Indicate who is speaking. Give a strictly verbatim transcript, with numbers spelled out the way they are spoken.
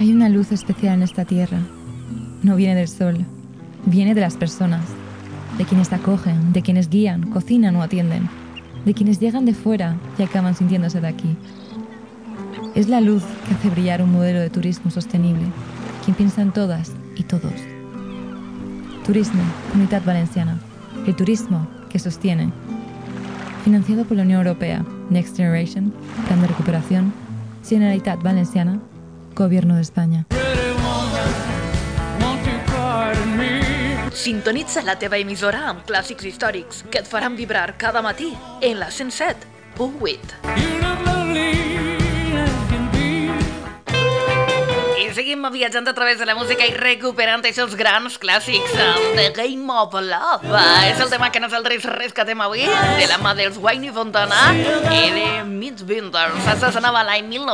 Speaker 1: Hay una luz especial en esta tierra. No viene del sol, viene de las personas, de quienes acogen, de quienes guían, cocinan o atienden, de quienes llegan de fuera y acaban sintiéndose de aquí. Es la luz que hace brillar un modelo de turismo sostenible, quien piensa en todas y todos. Turisme, Comunitat Valenciana, el turismo que sostiene. Financiado por la Unión Europea, Next Generation, Plan de Recuperación, Generalitat Valenciana, Gobierno de España.
Speaker 2: Sintonitza la teva emissora amb clàssics històrics que et faran vibrar cada matí en la cent set punt vuit. I seguim viatjant a través de la música i recuperant aquests grans clàssics. The Game of Love és el tema que nosaltres rescatem avui de la mà dels Wayne Fontana i de Mitch Winters. Això sonava l'any mil nou-cents